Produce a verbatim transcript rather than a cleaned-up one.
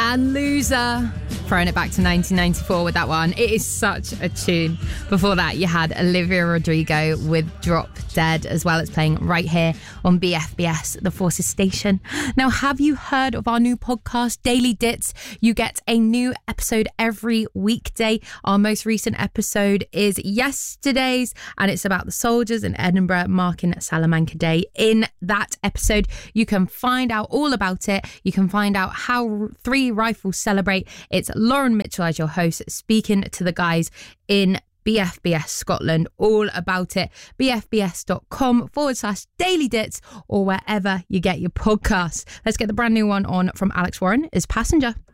and Loser. Throwing it back to nineteen ninety-four with that one. It is such a tune. Before that, you had Olivia Rodrigo with Drop Dead as well. It's playing right here on B F B S, the Forces station. Now, have you heard of our new podcast, Daily Dits? You get a new episode every weekday. Our most recent episode is yesterday's, and it's about the soldiers in Edinburgh marking Salamanca Day. In that episode, you can find out all about it. You can find out how Three Rifles celebrate. It's Lauren Mitchell as your host, speaking to the guys in B F B S Scotland, all about it. bfbs.com forward slash daily dits or wherever you get your podcasts. Let's get the brand new one on from Alex Warren, is Passenger.